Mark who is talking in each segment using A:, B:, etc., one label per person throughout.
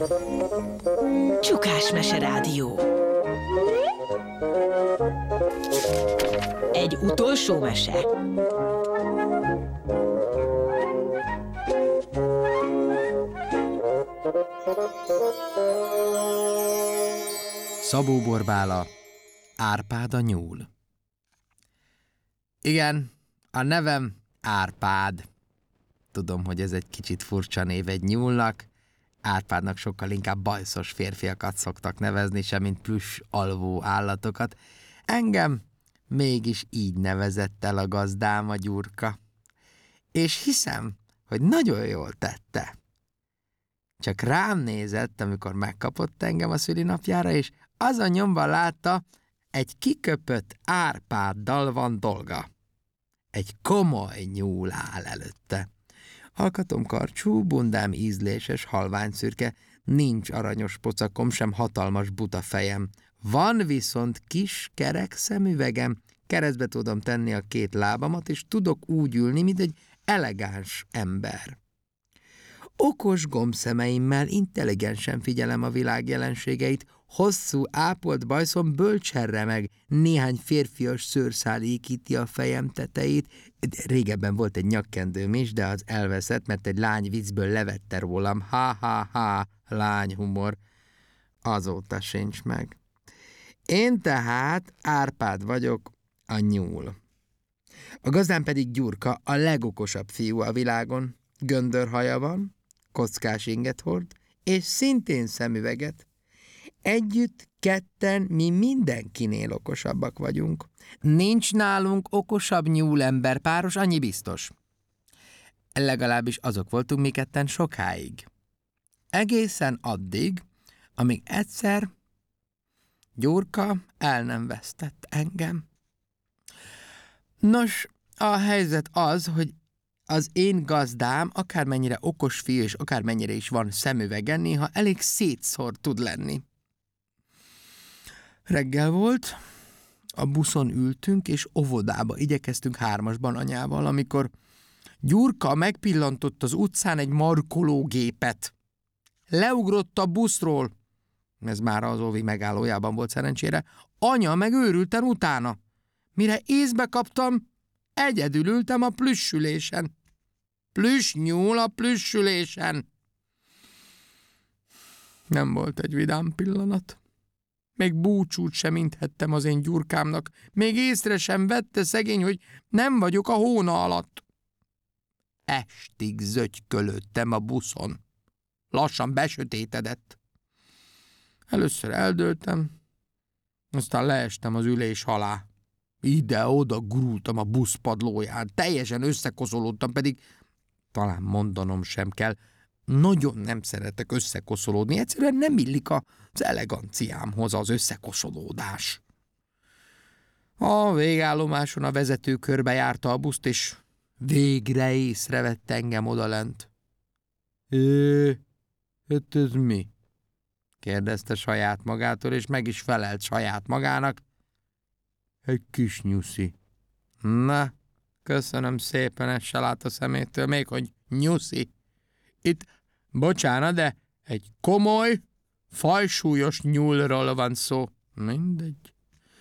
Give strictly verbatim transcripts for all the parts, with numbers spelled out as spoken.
A: Csukás Mese Rádió. Egy utolsó mese.
B: Szabó Borbála, Árpád a nyúl. Igen, a nevem Árpád. Tudom, hogy ez egy kicsit furcsa név egy nyúlnak. Árpádnak sokkal inkább bajszos férfiakat szoktak nevezni, semmint plüss alvó állatokat. Engem mégis így nevezett el a gazdám, a Gyurka. És hiszem, hogy nagyon jól tette. Csak rám nézett, amikor megkapott engem a szülinapjára, és azon nyomban látta, egy kiköpött Árpáddal van dolga. Egy komoly nyúl áll előtte. Alkatom karcsú, bundám ízléses, halványszürke, nincs aranyos pocakom, sem hatalmas buta fejem. Van viszont kis kerek szemüvegem, keresztbe tudom tenni a két lábamat, és tudok úgy ülni, mint egy elegáns ember. Okos gombszemeimmel intelligensen figyelem a világ jelenségeit, hosszú, ápolt bajszom bölcsen remeg, néhány férfias szőrszál ékíti a fejem tetejét. Régebben volt egy nyakkendőm is, de az elveszett, mert egy lány viccből levette rólam. Ha-ha-ha, lányhumor. Azóta sincs meg. Én tehát Árpád vagyok, a nyúl. A gazdám pedig Gyurka, a legokosabb fiú a világon. Göndörhaja van, kockás inget hord, és szintén szemüveget. Együtt, ketten, mi mindenkinél okosabbak vagyunk. Nincs nálunk okosabb nyúlember páros, annyi biztos. Legalábbis azok voltunk mi ketten sokáig. Egészen addig, amíg egyszer Gyurka el nem vesztett engem. Nos, a helyzet az, hogy az én gazdám, akármennyire okos fiú, és akármennyire is van szemüvege, néha elég szétszór tud lenni. Reggel volt, a buszon ültünk, és óvodába igyekeztünk hármasban anyával, amikor Gyurka megpillantott az utcán egy markológépet. Leugrott a buszról, ez már az óvi megállójában volt szerencsére, anya meg őrülten utána. Mire észbe kaptam, egyedül ültem a plüssülésen. Plüss nyúl a plüssülésen. Nem volt egy vidám pillanat. Még búcsút sem inthettem az én Gyurkámnak. Még észre sem vette szegény, hogy nem vagyok a hóna alatt. Estig zögykölődtem a buszon. Lassan besötétedett. Először eldőltem, aztán leestem az ülés alá. Ide-oda gurultam a busz padlóján, teljesen összekoszolódtam, pedig talán mondanom sem kell, nagyon nem szeretek összekoszolódni, egyszerűen nem illik az eleganciámhoz az összekoszolódás. A végállomáson a vezető körbejárta a buszt, és végre észrevett engem odalent. Hé, hát ez mi? Kérdezte saját magától, és meg is felelt saját magának. Egy kis nyuszi. Na, köszönöm szépen, ezt se lát a szemétől, még hogy nyuszi. Itt, bocsánat, de egy komoly, fajsúlyos nyúlról van szó. Mindegy.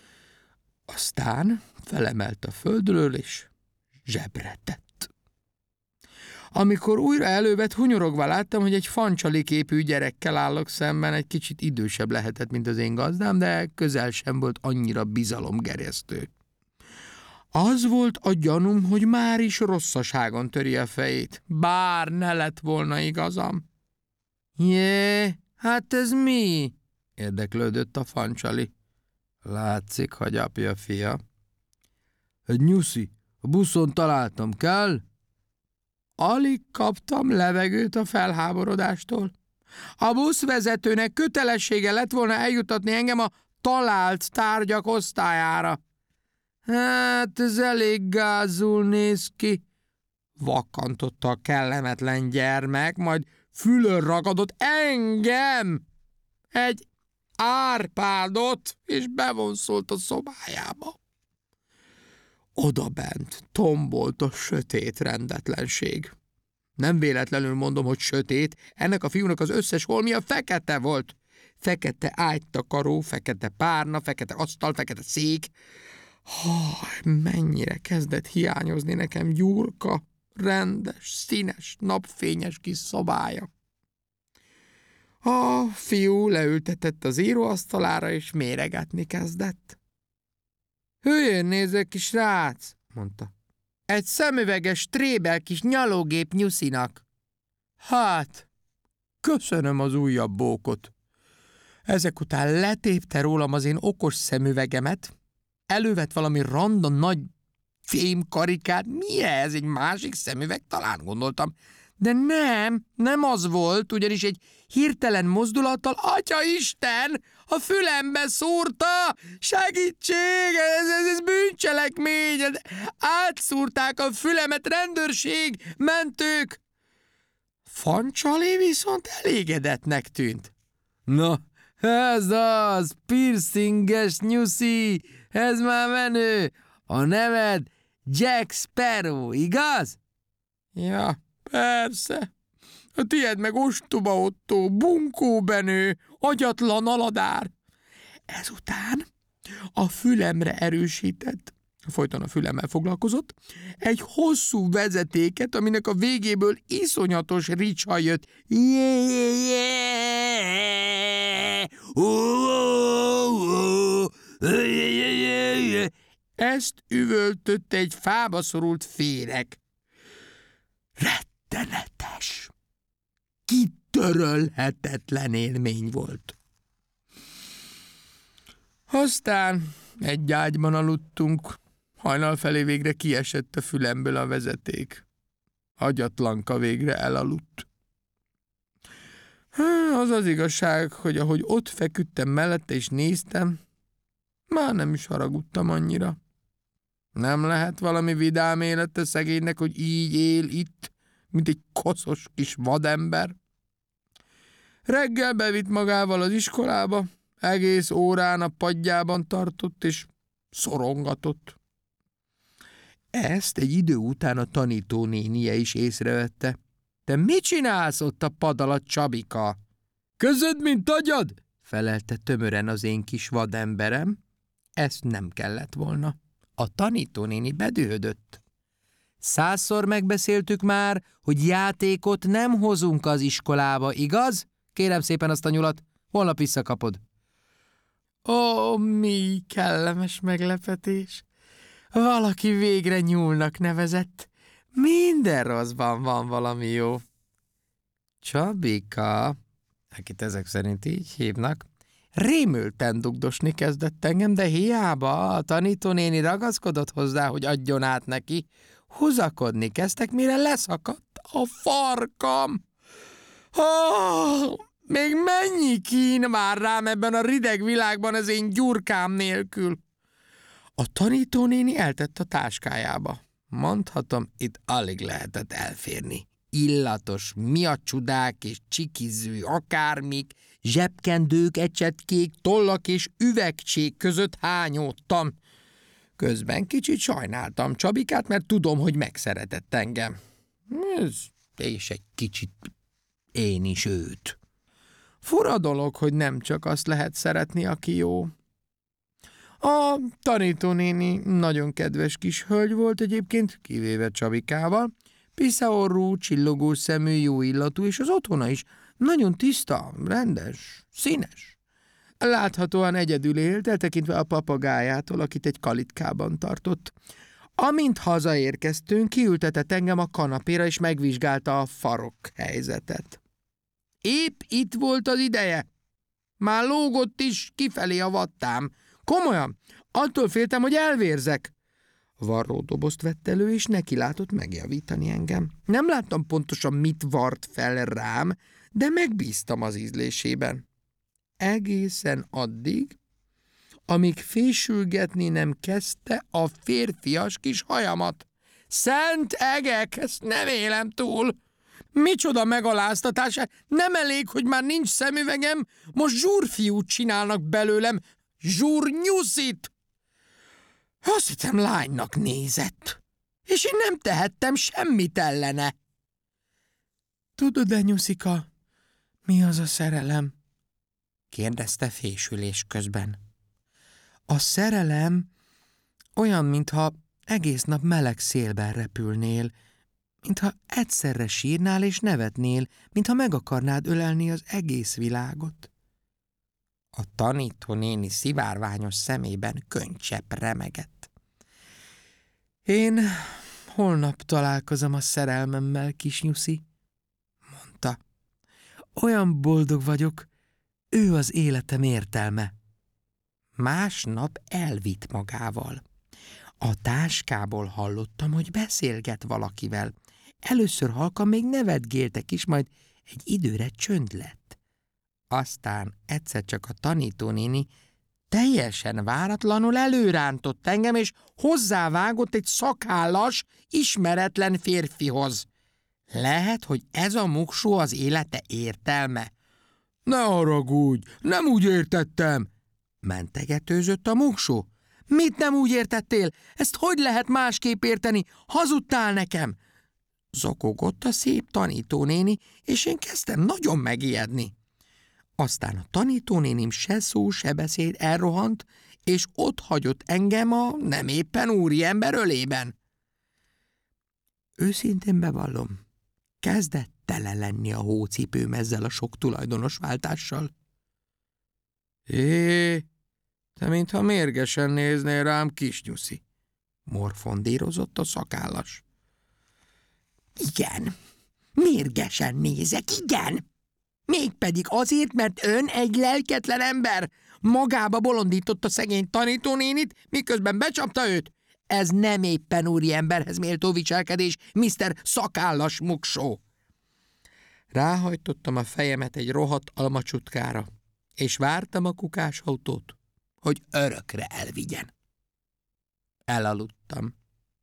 B: Aztán felemelt a földről, és zsebre tett. Amikor újra elővett, hunyorogva láttam, hogy egy fancsali képű gyerekkel állok szemben, egy kicsit idősebb lehetett, mint az én gazdám, de közel sem volt annyira bizalomgerjesztő. Az volt a gyanúm, hogy már is rosszaságon töri a fejét, bár ne lett volna igazam. Jé, hát ez mi? Érdeklődött a fancsali. Látszik, hogy apja fia. Egy nyuszi, a buszon találtam, kell? Alig kaptam levegőt a felháborodástól. A buszvezetőnek kötelessége lett volna eljutatni engem a talált tárgyak osztályára. Hát ez elég gázul néz ki, vakkantotta a kellemetlen gyermek, majd fülön ragadott engem, egy Árpádot, és bevonszolt a szobájába. Odabent tombolt a sötét rendetlenség. Nem véletlenül mondom, hogy sötét, ennek a fiúnak az összes holmia fekete volt. Fekete ágytakaró, fekete párna, fekete asztal, fekete szék. Oh, mennyire kezdett hiányozni nekem Gyurka rendes, színes, napfényes kis szobája. A fiú leültetett az íróasztalára, és méregetni kezdett. Hülyén nézek, kis srác, mondta. Egy szemüveges, trébel kis nyalógép nyuszinak. Hát, köszönöm az újabb bókot. Ezek után letépte rólam az én okos szemüvegemet, elővett valami random nagy fémkarikát. Mi ez? Egy másik szemüveg? Talán gondoltam. De nem, nem az volt, ugyanis egy hirtelen mozdulattal, Atyaisten, a fülembe szúrta! Segítség! Ez, ez, ez bűncselekmény! Átszúrták a fülemet, rendőrség, mentők! Fancsali viszont elégedetnek tűnt. Na, ez az, piercinges nyuszi, ez már menő. A neved Jack Sparrow, igaz? Ja, persze. A tiéd meg ostoba Otto, bunkó Benő, agyatlan aladár. Ezután a fülemre erősített, folyton a fülemmel foglalkozott, egy hosszú vezetéket, aminek a végéből iszonyatos ricsa jött. Ezt üvöltött egy fába szorult féreg. Rettenetes, kitörölhetetlen élmény volt. Aztán egy ágyban aludtunk, hajnal felé végre kiesett a fülemből a vezeték. Agyatlanka végre elaludt. Az az igazság, hogy ahogy ott feküdtem mellette és néztem, már nem is haragudtam annyira. Nem lehet valami vidám élete szegénynek, hogy így él itt, mint egy koszos kis vadember. Reggel bevitt magával az iskolába, egész órán a padjában tartott és szorongatott. Ezt egy idő után a tanítónénie is észrevette. Te mit csinálsz ott a pad alatt, Csabika? Közöd, mint agyad? Felelte tömören az én kis vademberem. Ezt nem kellett volna. A tanítónéni bedühödött. Százszor megbeszéltük már, hogy játékot nem hozunk az iskolába, igaz? Kérem szépen azt a nyulat, holnap visszakapod. Ó, mi kellemes meglepetés! Valaki végre nyúlnak nevezett. Minden rosszban van valami jó. Csabika, akit ezek szerint így hívnak, rémülten dugdosni kezdett engem, de hiába a tanítónéni ragaszkodott hozzá, hogy adjon át neki. Húzakodni kezdtek, mire leszakadt a farkam. Oh, még mennyi kín vár rám ebben a rideg világban az én Gyurkám nélkül? A tanítónéni eltett a táskájába. Mondhatom, itt alig lehetett elférni. Illatos miacsudák és csikiző akármik, zsebkendők, ecsetkék, tollak és üvegcsék között hányódtam. Közben kicsit sajnáltam Csabikát, mert tudom, hogy megszeretett engem. Ez, és egy kicsit én is őt. Fura dolog, hogy nem csak azt lehet szeretni, aki jó. A tanítónéni nagyon kedves kis hölgy volt egyébként, kivéve Csabikával, piszaorrú, csillogó szemű, jó illatú, és az otthona is nagyon tiszta, rendes, színes. Láthatóan egyedül élt, eltekintve a papagájától, akit egy kalitkában tartott. Amint hazaérkeztünk, kiültetett engem a kanapéra, és megvizsgálta a farok helyzetet. Épp itt volt az ideje. Már lógott is kifelé a vattám. Komolyan, attól féltem, hogy elvérzek. Varró dobozt vett elő, és neki látott megjavítani engem. Nem láttam pontosan, mit vart fel rám, de megbíztam az ízlésében. Egészen addig, amíg fésülgetni nem kezdte a férfias kis hajamat. Szent egek, ezt nem élem túl. Micsoda megaláztatás, nem elég, hogy már nincs szemüvegem, most zsúrfiút csinálnak belőlem, zsúrnyuszit. Azt hittem, lánynak nézett, és én nem tehettem semmit ellene. Tudod-e, Nyuszika, mi az a szerelem? Kérdezte fésülés közben. A szerelem olyan, mintha egész nap meleg szélben repülnél, mintha egyszerre sírnál és nevetnél, mintha meg akarnád ölelni az egész világot. A tanítónéni szivárványos szemében könycsepp remegett. Én holnap találkozom a szerelmemmel, kis Nyuszi, mondta. Olyan boldog vagyok, ő az életem értelme. Másnap elvitt magával. A táskából hallottam, hogy beszélget valakivel. Először halkan még nevetgéltek is, majd egy időre csönd lett. Aztán egyszer csak a tanítónéni teljesen váratlanul előrántott engem, és hozzávágott egy szakállas, ismeretlen férfihoz. Lehet, hogy ez a muksó az élete értelme? Ne haragudj, nem úgy értettem, mentegetőzött a muksó. Mit nem úgy értettél? Ezt hogy lehet másképp érteni? Hazudtál nekem! Zokogott a szép tanítónéni, és én kezdtem nagyon megijedni. Aztán a tanítónénim se szó, se beszéd elrohant, és ott hagyott engem a nem éppen úriember ölében. Őszintén bevallom, kezdett tele lenni a hócipőm ezzel a sok tulajdonos váltással. Hé, te mintha mérgesen néznél rám, kis Nyuszi, morfondírozott a szakállas. Igen, mérgesen nézek, igen! Mégpedig azért, mert ön egy lelketlen ember. Magába bolondította szegény tanítónénit, miközben becsapta őt. Ez nem éppen úriemberhez méltó viselkedés, miszter Szakállas muksó. Ráhajtottam a fejemet egy rohadt almacsutkára, és vártam a kukásautót, hogy örökre elvigyen. Elaludtam.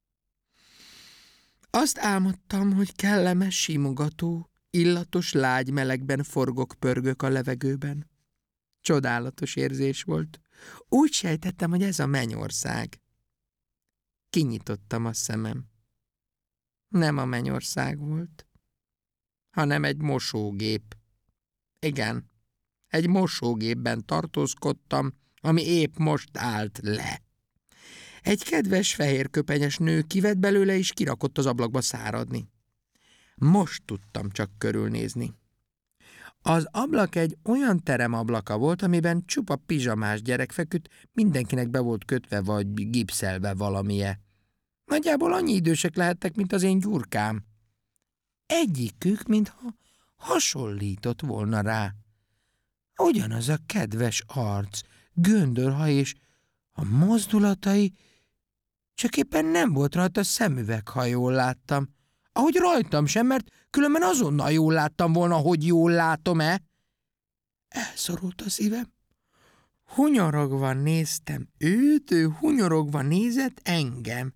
B: Azt álmodtam, hogy kellemes, simogató, illatos lágy melegben forgok-pörgök a levegőben. Csodálatos érzés volt. Úgy sejtettem, hogy ez a mennyország. Kinyitottam a szemem. Nem a mennyország volt, hanem egy mosógép. Igen, egy mosógépben tartózkodtam, ami épp most állt le. Egy kedves fehérköpenyes nő kivett belőle, és kirakott az ablakba száradni. Most tudtam csak körülnézni. Az ablak egy olyan teremablaka volt, amiben csupa pizsamás gyerek feküdt, mindenkinek be volt kötve vagy gipszelve valamije. Nagyjából annyi idősek lehettek, mint az én Gyurkám. Egyikük, mintha hasonlított volna rá. Ugyanaz a kedves arc, göndörhaj és a mozdulatai, csak éppen nem volt rajta szemüveg, ha jól láttam. Ahogy rajtam sem, mert különben azonnal jól láttam volna, hogy jól látom-e. Elszorult a szívem. Hunyorogva néztem őt, ő hunyorogva nézett engem.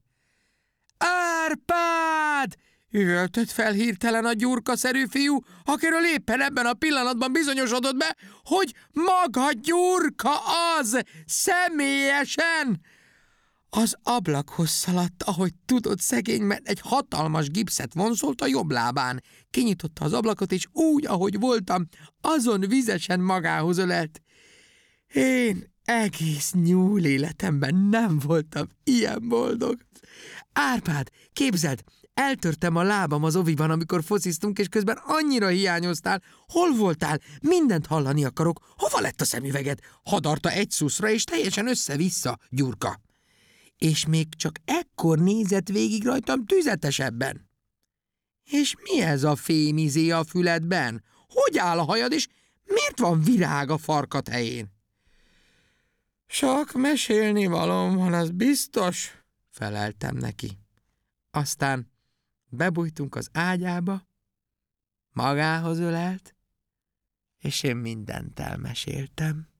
B: Árpád! Üvöltött fel hirtelen a Gyurka-szerű fiú, akiről éppen ebben a pillanatban bizonyosodott be, hogy maga Gyurka az, személyesen! Az ablakhoz szaladt, ahogy tudott szegény, mert egy hatalmas gipszet vonzolt a jobb lábán. Kinyitotta az ablakot, és úgy, ahogy voltam, azon vizesen magához ölelt. Én egész nyúl életemben nem voltam ilyen boldog. Árpád, képzeld, eltörtem a lábam az oviban, amikor fociztunk, és közben annyira hiányoztál. Hol voltál? Mindent hallani akarok. Hova lett a szemüveged? Hadarta egy szuszra, és teljesen össze-vissza, Gyurka. És még csak ekkor nézett végig rajtam tüzetesebben. És mi ez a fémizé a füledben? Hogy áll a hajad, és miért van virág a farkad helyén? Sok mesélni valóm van, az biztos, feleltem neki. Aztán bebújtunk az ágyába, magához ölelt, és én mindent elmeséltem.